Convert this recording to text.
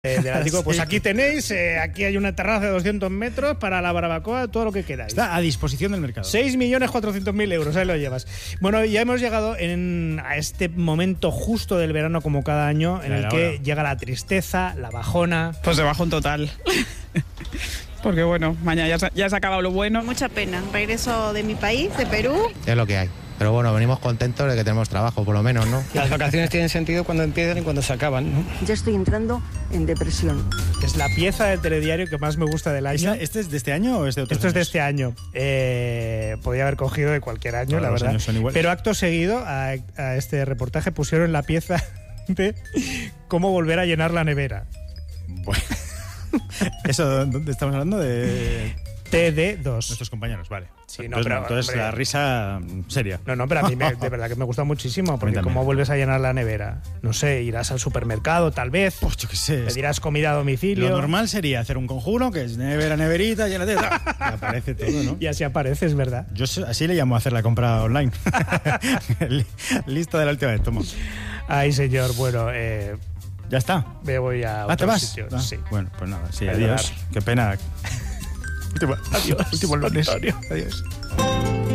del ático. Pues aquí tenéis, aquí hay una terraza de 200 metros para la barbacoa, todo lo que queráis. Está a disposición del mercado. 6.400.000 euros, ahí lo llevas. Bueno, ya hemos llegado a este momento justo del verano, como cada año, en el que llega la tristeza, la bajona. Pues de bajón total. Porque bueno, mañana ya se ha acabado lo bueno. Mucha pena. Regreso de mi país, de Perú. Es lo que hay. Pero bueno, venimos contentos de que tenemos trabajo, por lo menos, ¿no? Las vacaciones tienen sentido cuando empiezan y cuando se acaban, ¿no? Ya estoy entrando en depresión. Es la pieza del telediario que más me gusta del año. ¿Este es de este año o es de otros Esto años? es de este año. Podía haber cogido de cualquier año, la verdad. Pero acto seguido a este reportaje pusieron la pieza de cómo volver a llenar la nevera. Bueno. ¿Eso dónde estamos hablando? De TD2. Nuestros compañeros, vale. Sí, entonces hombre, la risa seria. No, pero a mí de verdad que me gusta muchísimo, porque cómo vuelves a llenar la nevera. No sé, irás al supermercado tal vez, Pues yo qué sé. pedirás comida a domicilio. Lo normal sería hacer un conjuro, que es nevera, neverita, llénate. Y aparece todo, ¿no? Y así apareces, ¿verdad? Yo así le llamo a hacer la compra online. Listo de la última vez, toma. Ay, señor, bueno, ya está. me voy a ¿te otro vas? sitio. Ah, Sí. Bueno, pues nada, sí, Perdonad. adiós. Qué pena. Adiós. Último lunes. Antonio. Adiós.